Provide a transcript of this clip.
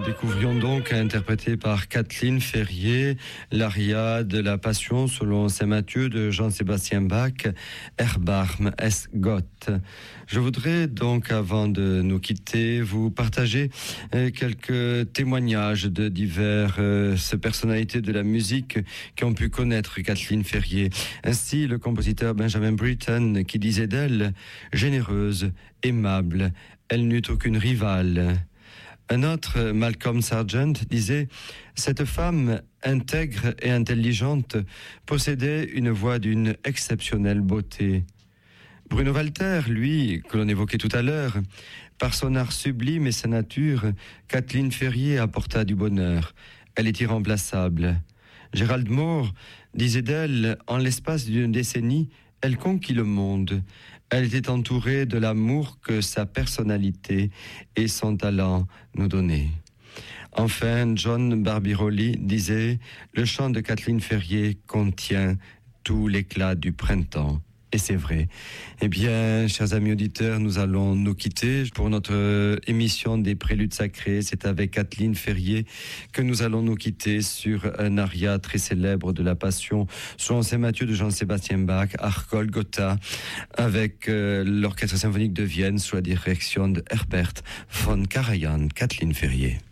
découvrions donc, interprété par Kathleen Ferrier, l'aria de la Passion selon Saint Matthieu de Jean-Sébastien Bach, Erbarm es Gott. Je voudrais donc, avant de nous quitter, vous partager quelques témoignages de diverses personnalités de la musique qui ont pu connaître Kathleen Ferrier. Ainsi, le compositeur Benjamin Britten qui disait d'elle « généreuse, aimable, elle n'eut aucune rivale ». Un autre, Malcolm Sargent, disait « Cette femme intègre et intelligente possédait une voix d'une exceptionnelle beauté ». Bruno Walter, lui, que l'on évoquait tout à l'heure, par son art sublime et sa nature, Kathleen Ferrier apporta du bonheur. Elle est irremplaçable. Gérald Moore disait d'elle, en l'espace d'une décennie, elle conquit le monde. Elle était entourée de l'amour que sa personnalité et son talent nous donnaient. Enfin, John Barbirolli disait « Le chant de Kathleen Ferrier contient tout l'éclat du printemps ». Et c'est vrai. Eh bien, chers amis auditeurs, nous allons nous quitter pour notre émission des Préludes Sacrés. C'est avec Kathleen Ferrier que nous allons nous quitter sur un aria très célèbre de la Passion selon Saint Matthieu de Jean-Sébastien Bach, Ach Golgotha, avec l'Orchestre symphonique de Vienne sous la direction de Herbert von Karajan. Kathleen Ferrier.